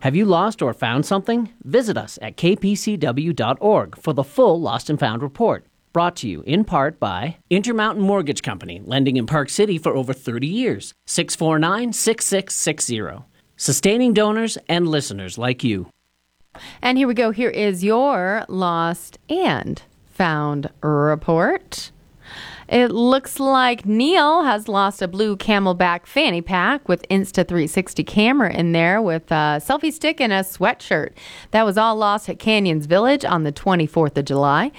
Have you lost or found something? Visit us at kpcw.org for the full Lost and Found report. Brought to you in part by Intermountain Mortgage Company, lending in Park City for over 30 years. 649-6660. Sustaining donors and listeners like you. And here we go. Here is your Lost and Found report. It looks like Neil has lost a blue Camelback fanny pack with Insta360 camera in there with a selfie stick and a sweatshirt. That was all lost at Canyons Village on the 24th of July.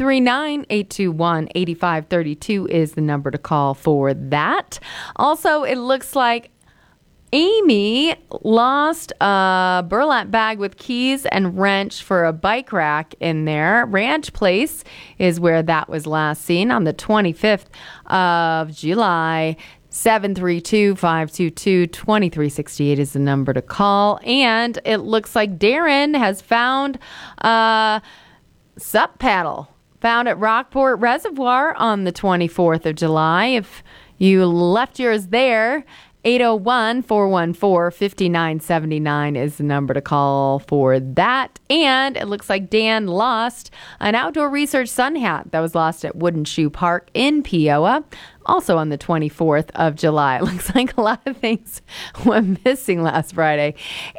239-821-8532 is the number to call for that. Also, it looks like Amy lost a burlap bag with keys and wrench for a bike rack in there. Ranch Place is where that was last seen on the 25th of July. 732-522-2368 is the number to call. And it looks like Darren has found a sup paddle found at Rockport Reservoir on the 24th of July. If you left yours there, 801-414-5979 is the number to call for that. And it looks like Dan lost an outdoor research sun hat that was lost at Wooden Shoe Park in Peoa, also on the 24th of July. It looks like a lot of things went missing last Friday.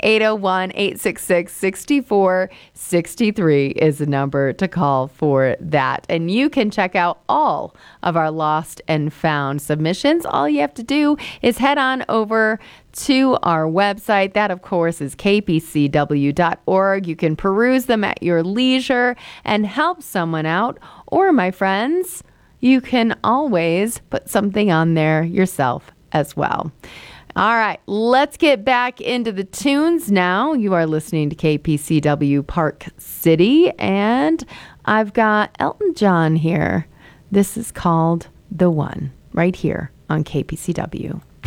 801-866-6463 is the number to call for that. And you can check out all of our Lost and Found submissions. All you have to do is head on over to our website. That, of course, is kpcw.org. You can peruse them at your leisure and help someone out. Or, my friends, you can always put something on there yourself as well. All right, let's get back into the tunes now. You are listening to KPCW Park City, and I've got Elton John here. This is called The One, right here on KPCW.